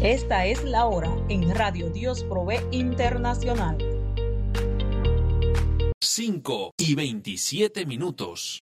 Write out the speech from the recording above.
Esta es la hora en Radio Dios Provee Internacional. 5:27.